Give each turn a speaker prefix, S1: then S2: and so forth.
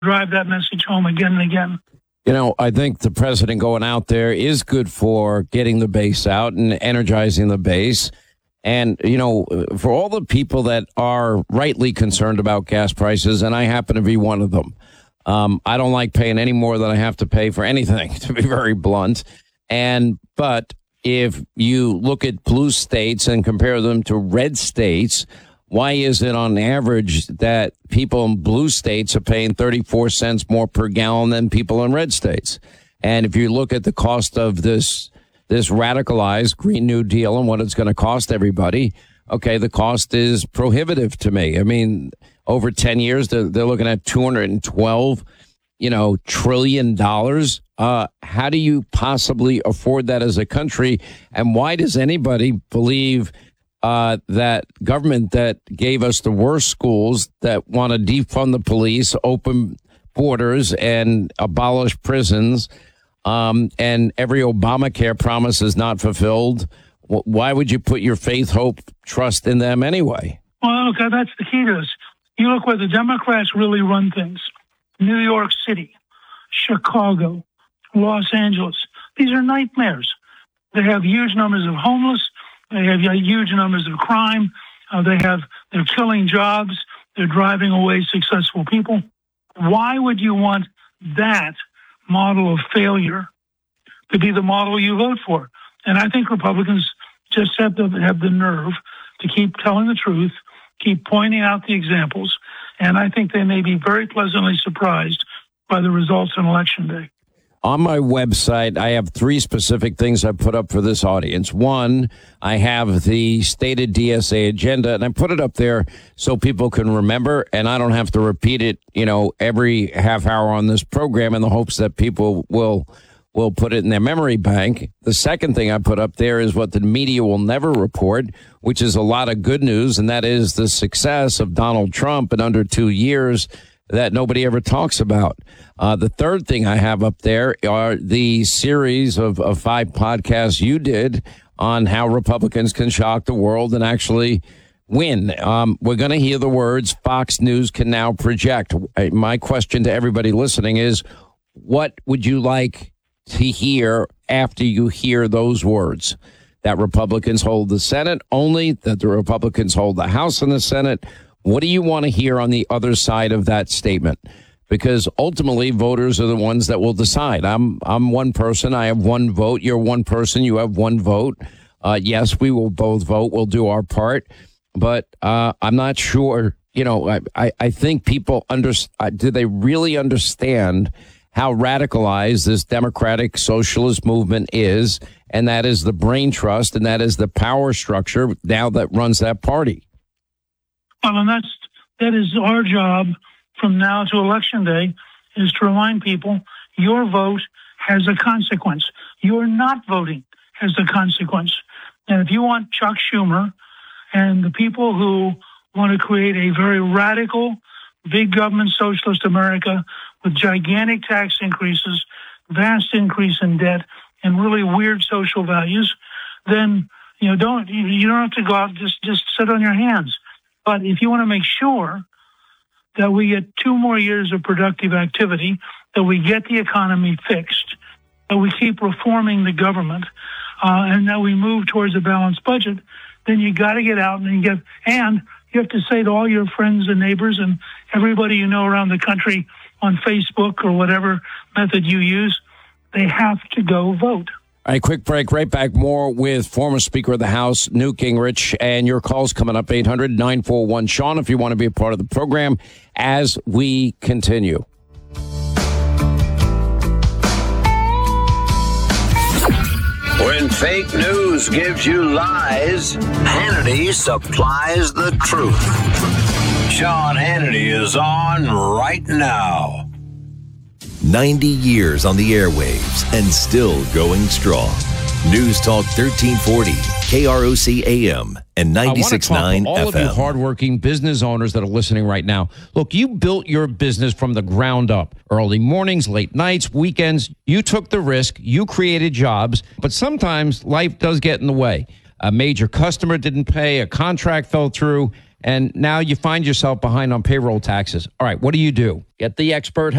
S1: drive that message home again and again.
S2: You know, I think the president going out there is good for getting the base out and energizing the base. And, you know, for all the people that are rightly concerned about gas prices, and I happen to be one of them, I don't like paying any more than I have to pay for anything, to be very blunt. But if you look at blue states and compare them to red states, why is it on average that people in blue states are paying 34 cents more per gallon than people in red states? And if you look at the cost of this radicalized Green New Deal and what it's going to cost everybody, okay, the cost is prohibitive to me. I mean, over 10 years, they're looking at $212, trillion. How do you possibly afford that as a country? And why does anybody believe that government that gave us the worst schools, that want to defund the police, open borders, and abolish prisons, and every Obamacare promise is not fulfilled? Why would you put your faith, hope, trust in them anyway?
S1: Well, look, that's the key to this. You look where the Democrats really run things. New York City, Chicago, Los Angeles. These are nightmares. They have huge numbers of homeless. They have huge numbers of crime. They're killing jobs. They're driving away successful people. Why would you want that model of failure to be the model you vote for? And I think Republicans just have the nerve to keep telling the truth, keep pointing out the examples, and I think they may be very pleasantly surprised by the results on Election Day.
S2: On my website, I have 3 specific things I put up for this audience. One, I have the stated DSA agenda, and I put it up there so people can remember, and I don't have to repeat it, every half hour on this program in the hopes that people will put it in their memory bank. The second thing I put up there is what the media will never report, which is a lot of good news, and that is the success of Donald Trump in under 2 years that nobody ever talks about. The third thing I have up there are the series of 5 podcasts you did on how Republicans can shock the world and actually win. We're going to hear the words Fox News can now project. My question to everybody listening is, what would you like to hear after you hear those words? That Republicans hold the Senate only, that the Republicans hold the House and the Senate. What do you want to hear on the other side of that statement? Because ultimately, voters are the ones that will decide. I'm one person. I have one vote. You're one person. You have one vote. Yes, we will both vote. We'll do our part. But I'm not sure, I think people do they really understand how radicalized this democratic socialist movement is? And that is the brain trust, and that is the power structure now that runs that party.
S1: Well, and that is our job from now to Election Day, is to remind people your vote has a consequence. Your not voting has a consequence. And if you want Chuck Schumer and the people who want to create a very radical, big government socialist America with gigantic tax increases, vast increase in debt, and really weird social values, then you don't have to go out and just sit on your hands. But if you want to make sure that we get 2 more years of productive activity, that we get the economy fixed, that we keep reforming the government, and that we move towards a balanced budget, then you got to get out and you have to say to all your friends and neighbors and everybody you know around the country on Facebook or whatever method you use, they have to go vote.
S2: All right, quick break. Right back. More with former Speaker of the House, Newt Gingrich, and your calls coming up, 800-941-SEAN, if you want to be a part of the program as we continue.
S3: When fake news gives you lies, Hannity supplies the truth. Sean Hannity is on right now.
S4: 90 years on the airwaves and still going strong. News Talk 1340, KROC AM and 96.9 FM.
S2: All of you hardworking business owners that are listening right now. Look, you built your business from the ground up. Early mornings, late nights, weekends. You took the risk. You created jobs. But sometimes life does get in the way. A major customer didn't pay. A contract fell through. And now you find yourself behind on payroll taxes. All right, what do? Get the expert